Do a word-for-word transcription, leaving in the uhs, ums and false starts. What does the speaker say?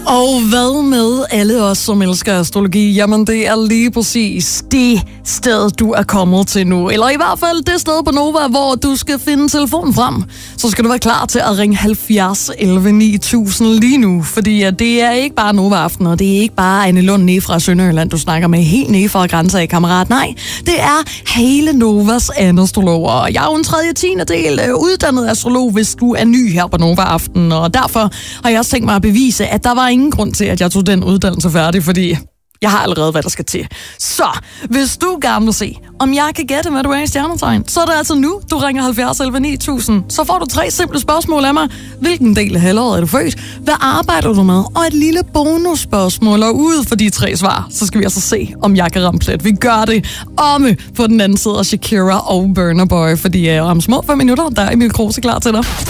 Og hvad med alle os, som elsker astrologi? Jamen, det er lige præcis det sted, du er kommet til nu. Eller i hvert fald det sted på Nova, hvor du skal finde telefonen frem. Så skal du være klar til at ringe halvfjerds elleve ni tusind lige nu. Fordi det er ikke bare Nova Aften, og det er ikke bare Anne Lund nede fra Sønderjylland, du snakker med helt nede fra grænser af, kammerat. Nej, det er hele Novas astrologer. Jeg er jo en tredje tiende del uddannet astrolog, hvis du er ny her på Nova Aften. Og derfor har jeg også tænkt mig at bevise, at der var ingen grund til, at jeg tog den uddannelse færdig, fordi jeg har allerede, hvad der skal til. Så, hvis du gerne vil se, om jeg kan gætte, hvad du er i stjernetegn, så er det altså nu, du ringer halvfjerds elleve ni tusind. Så får du tre simple spørgsmål af mig. Hvilken del af halvåret er du født? Hvad arbejder du med? Og et lille bonusspørgsmål. Og ud for de tre svar, så skal vi altså se, om jeg kan ramme plet. Vi gør det omme på den anden side af Shakira og Burna Boy, fordi jeg er om små fem minutter, der er Emil Kruse klar til dig.